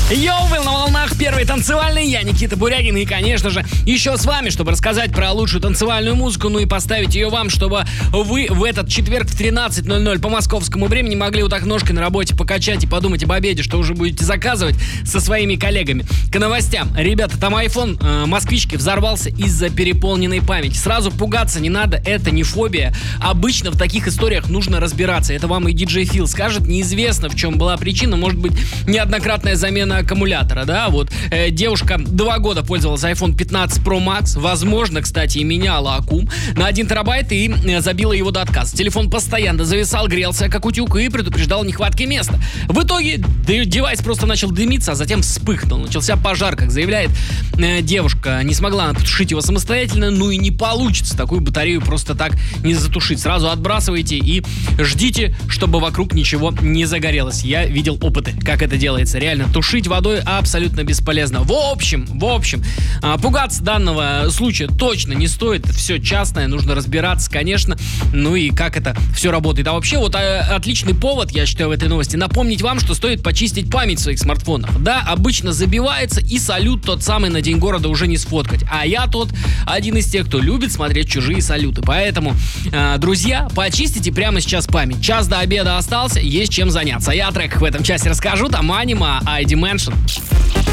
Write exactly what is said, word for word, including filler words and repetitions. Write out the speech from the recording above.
Йоу, вы на волнах первой танцевальной, я Никита Бурягин, и, конечно же, еще с вами, чтобы рассказать про лучшую танцевальную музыку, ну и поставить ее вам, чтобы вы в этот четверг в тринадцать ноль ноль по московскому времени могли вот так ножкой на работе покачать и подумать об обеде, что уже будете заказывать со своими коллегами. К новостям. Ребята, там iPhone э, москвички взорвался из-за переполненной памяти. Сразу пугаться не надо, это не фобия. Обычно в таких историях нужно разбираться. Это вам и диджей Фил скажет. Неизвестно, в чем была причина. Может быть, неоднократная замена аккумулятора, да, вот э, девушка два года пользовалась iPhone пятнадцать Pro Max, возможно, кстати, и меняла аккум на один терабайт и э, забила его до отказа. Телефон постоянно зависал, грелся, как утюг, и предупреждал нехватки места. В итоге девайс просто начал дымиться, а затем вспыхнул. Начался пожар, как заявляет э, девушка. Не смогла она потушить его самостоятельно, ну и не получится такую батарею просто так не затушить. Сразу отбрасывайте и ждите, чтобы вокруг ничего не загорелось. Я видел опыты, как это делается. Реально, тушить водой абсолютно бесполезно. В общем, в общем, пугаться данного случая точно не стоит. Все частное, нужно разбираться, конечно. Ну и как это все работает. А вообще, вот отличный повод, я считаю, в этой новости напомнить вам, что стоит почистить память в своих смартфонах. Да, обычно забивается, и салют тот самый на День города уже не сфоткать. А я тот один из тех, кто любит смотреть чужие салюты. Поэтому, э, друзья, почистите прямо сейчас память. Час до обеда остался, есть чем заняться. Я о треках в этом часе расскажу. Там Анима, I Dimension.